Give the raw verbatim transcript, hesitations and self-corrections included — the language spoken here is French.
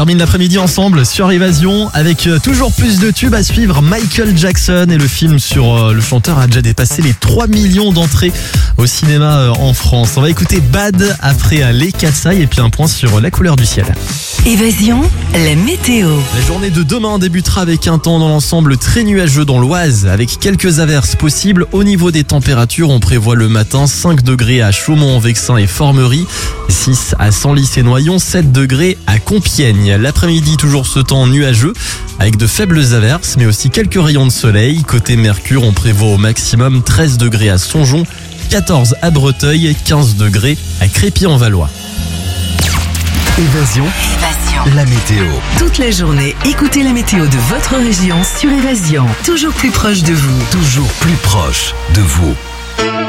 termine l'après-midi ensemble sur Évasion avec toujours plus de tubes à suivre. Michael Jackson et le film sur le chanteur a déjà dépassé les trois millions d'entrées au cinéma en France. On va écouter Bad après les Katsai et puis un point sur la couleur du ciel. Évasion, la météo. La journée de demain débutera avec un temps dans l'ensemble très nuageux dans l'Oise avec quelques averses possibles. Au niveau des températures, on prévoit le matin cinq degrés à Chaumont-en-Vexin et Formerie, six à Senlis et Noyon, sept degrés à Compiègne. L'après-midi, toujours ce temps nuageux avec de faibles averses mais aussi quelques rayons de soleil. Côté Mercure, on prévoit au maximum treize degrés à Songeon, quatorze à Breteuil, quinze degrés à Crépy-en-Valois. Évasion, Évasion. la météo. Toute la journée, écoutez la météo de votre région sur Évasion. Toujours plus proche de vous. Toujours plus proche de vous.